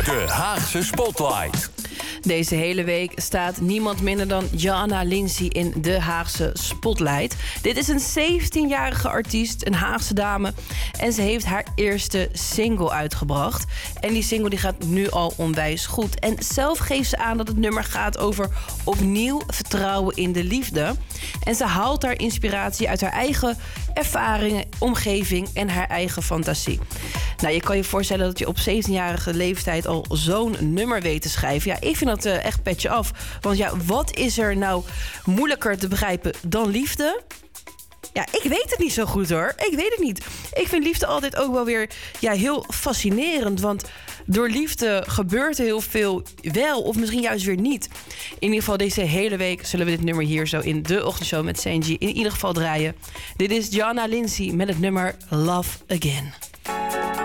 De Haagse Spotlight. Deze hele week staat niemand minder dan Jana Lindsay in de Haagse Spotlight. Dit is een 17-jarige artiest, een Haagse dame. En ze heeft haar eerste single uitgebracht. En die single die gaat nu al onwijs goed. En zelf geeft ze aan dat het nummer gaat over opnieuw vertrouwen in de liefde. En ze haalt haar inspiratie uit haar eigen ervaringen, omgeving en haar eigen fantasie. Nou, je kan je voorstellen dat je op 17-jarige leeftijd al zo'n nummer weet te schrijven. Ja, ik vind dat echt petje af. Want ja, wat is er nou moeilijker te begrijpen dan liefde? Ja, ik weet het niet zo goed hoor. Ik weet het niet. Ik vind liefde altijd ook wel weer heel fascinerend. Want door liefde gebeurt er heel veel wel of misschien juist weer niet. In ieder geval deze hele week zullen we dit nummer hier zo in de ochtendshow met Sanji in ieder geval draaien. Dit is Jana Lindsay met het nummer Love Again.